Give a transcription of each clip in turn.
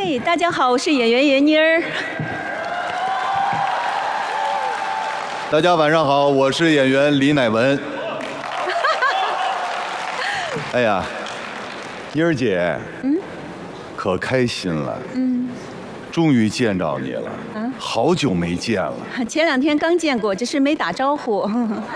嗨，大家好，我是演员闫妮儿。 大家晚上好，我是演员李乃文。哎呀，妮儿姐，可开心了，终于见着你了，好久没见了。 前2天刚见过，只是没打招呼。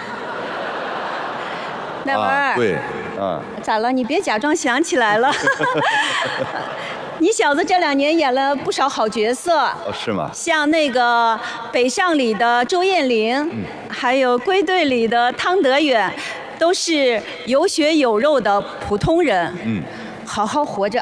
乃文儿， 对， 咋了？你别假装想起来了。你小子这2年演了不少好角色， 是吗？ 像那个《北上》里的周艳玲，还有《归队》里的汤德远，都是有血有肉的普通人。好好活着。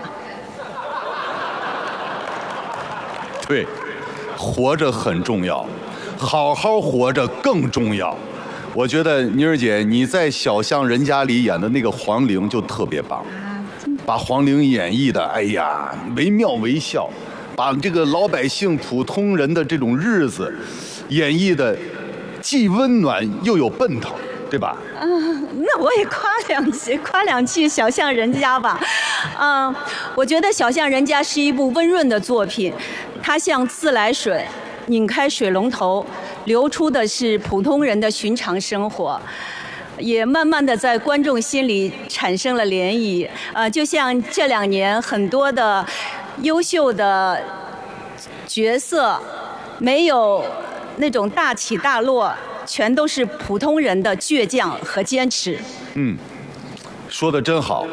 对，活着很重要，好好活着更重要。我觉得妮儿姐你在《小巷人家》里演的那个黄玲就特别棒。把黄玲演绎的，哎呀，惟妙惟肖，把这个老百姓、普通人的这种日子，演绎的既温暖又有奔头，对吧？ 那我也夸两句《小巷人家》吧。我觉得《小巷人家》是一部温润的作品，它像自来水，拧开水龙头，流出的是普通人的寻常生活。也慢慢的在观众心里产生了涟漪，就像这2年很多的优秀的角色，没有那种大起大落，全都是普通人的倔强和坚持。 说得真好。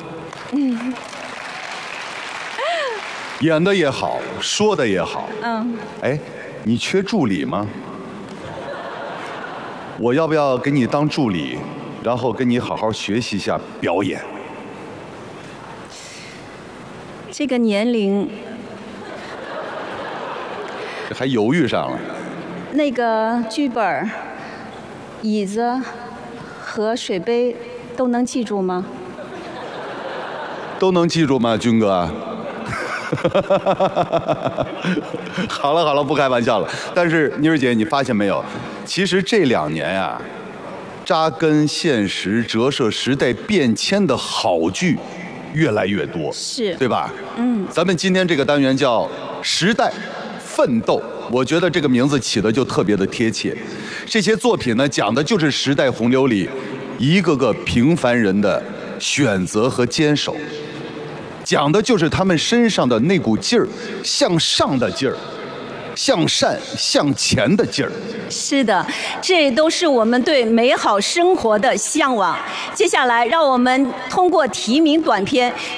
演的也好，说的也好。哎，你缺助理吗？我要不要给你当助理，然后跟你好好学习一下表演？ 这个年龄， 还犹豫上了。 那个剧本、椅子和水杯都能记住吗？ 都能记住吗，军哥？好了，不开玩笑了。但是妮儿姐，你发现没有？其实这2年呀，扎根现实、折射时代变迁的好剧越来越多， 是， 对吧？咱们今天这个单元叫“时代奋斗”，我觉得这个名字起的就特别的贴切。这些作品呢，讲的就是时代洪流里一个个平凡人的选择和坚守。讲的就是他们身上的那股劲儿，向上的劲儿，向善向前的劲儿。 是的，这都是我们对美好生活的向往。接下来，让我们通过提名短片